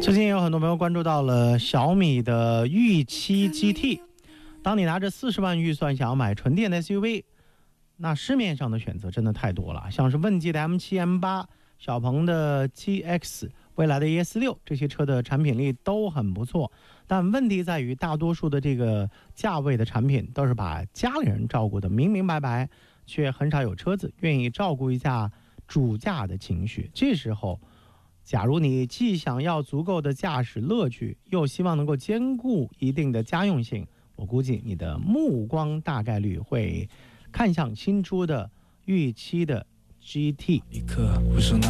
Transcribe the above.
最近有很多朋友关注到了小米的御7 GT。当你拿着40万预算想要买纯电的 SUV， 那市面上的选择真的太多了，像是问界的 M7、M8、小鹏的 GX、蔚来的 ES6， 这些车的产品力都很不错。但问题在于，大多数的这个价位的产品都是把家里人照顾得明明白白，却很少有车子愿意照顾一下主驾的情绪。这时候，假如你既想要足够的驾驶乐趣，又希望能够兼顾一定的家用性，我估计你的目光大概率会看向新出的御7的 GT。